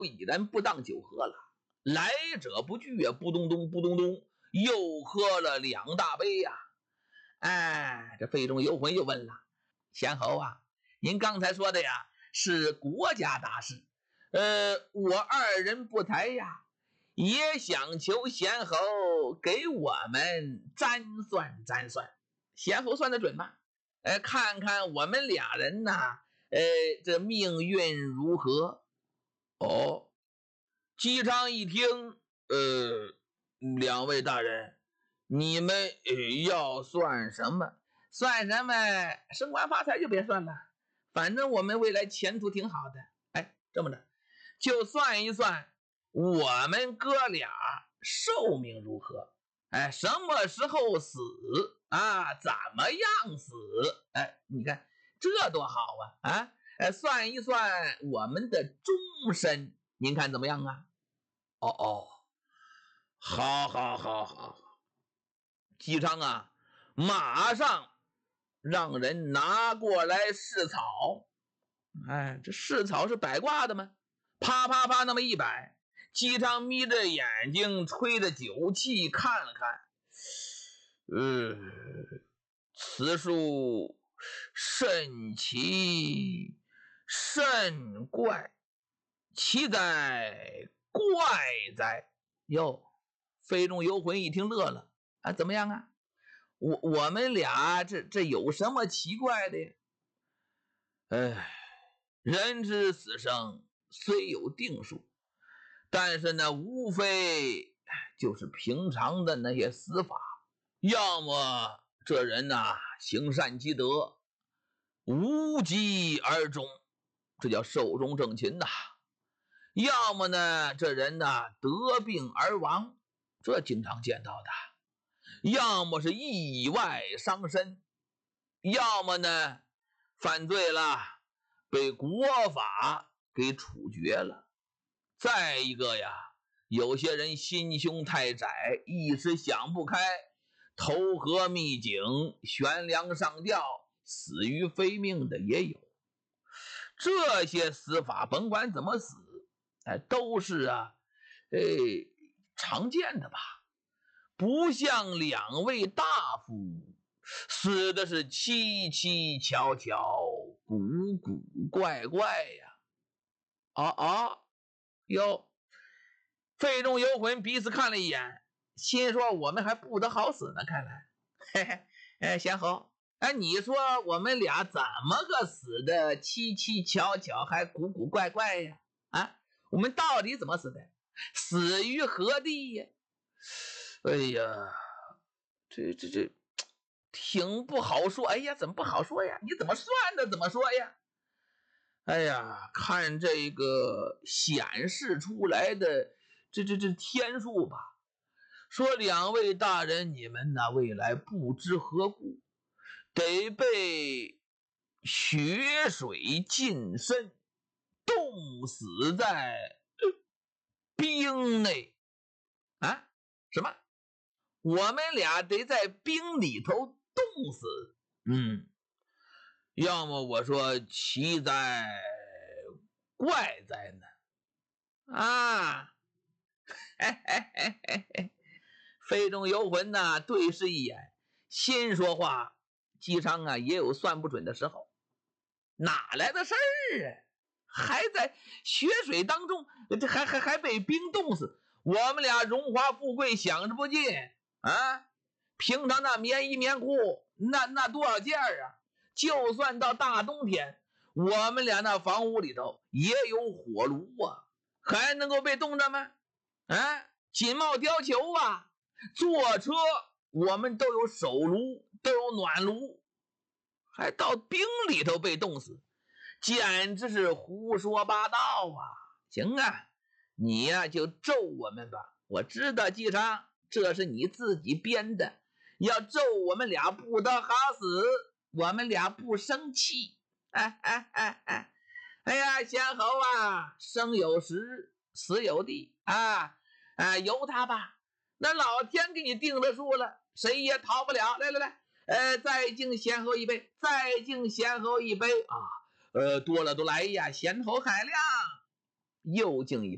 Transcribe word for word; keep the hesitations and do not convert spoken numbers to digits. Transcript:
已然不当酒喝了，来者不拒啊，不咚咚不咚咚，又喝了两大杯呀、啊。哎，这费仲游魂又问了：贤侯啊，您刚才说的呀是国家大事，呃，我二人不才呀，也想求贤侯给我们占算占算。贤侯算得准吗？呃，看看我们俩人呐，呃，这命运如何？哦，姬昌一听，呃，两位大人，你们、呃、要算什么？算什么？升官发财就别算了，反正我们未来前途挺好的。哎，这么着，就算一算我们哥俩寿命如何？哎，什么时候死啊？怎么样死？哎，你看这多好啊！啊，哎，算一算我们的终身，您看怎么样啊？哦哦，好，好，好，好。姬昌啊，马上让人拿过来试草。哎，这试草是摆卦的吗？啪啪啪，那么一摆，姬昌眯着眼睛，吹着酒气看了看，呃，此术甚奇，甚怪，奇哉怪哉！哟，费仲游魂一听乐了啊，怎么样啊？我我们俩这这有什么奇怪的呀？哎，人之死生虽有定数，但是呢，无非就是平常的那些死法，要么这人呐、啊、行善积德，无疾而终，这叫寿终正寝呐、啊；要么呢，这人呐、啊、得病而亡，这经常见到的；要么是意外伤身，要么呢犯罪了，被国法给处决了。再一个呀，有些人心胸太窄，一时想不开，投河秘井，悬梁上吊，死于非命的也有。这些死法甭管怎么死，哎，都是啊，哎，常见的吧。不像两位大夫死的是蹊蹊跷跷，古古怪怪呀！啊啊，哟！费仲游魂彼此看了一眼，心说我们还不得好死呢。看来，嘿嘿，哎，贤侯，哎，你说我们俩怎么个死的蹊蹊跷跷，还古古怪怪呀？啊，我们到底怎么死的？死于何地呀？哎呀！这这这挺不好说。哎呀，怎么不好说呀？你怎么算的？怎么说呀？哎呀，看这个显示出来的这这这天数吧，说两位大人，你们呢未来不知何故得被血水浸身，冻死在冰内啊？什么？我们俩得在冰里头冻死，嗯，要么我说奇哉怪哉呢？啊，嘿嘿嘿嘿嘿，费仲游魂呐，对视一眼，心说话，姬昌啊也有算不准的时候，哪来的事儿啊？还在血水当中，这还还还被冰冻死，我们俩荣华富贵享之不尽啊！平常那棉衣棉裤，那那多少件啊？就算到大冬天，我们俩那房屋里头也有火炉啊，还能够被冻着吗？啊，锦帽貂裘啊，坐车我们都有手炉，都有暖炉，还到冰里头被冻死，简直是胡说八道啊！行啊，你呀、啊、就咒我们吧，我知道姬昌，这是你自己编的。要咒我们俩不得好死，我们俩不生气。哎哎哎哎，哎呀，贤侯啊，生有时，死有地啊啊，由他吧。那老天给你定了数了，谁也逃不了。来来来，呃，再敬贤侯一杯，再敬贤侯一杯啊！呃，多了都来呀，贤侯海量，又敬一杯。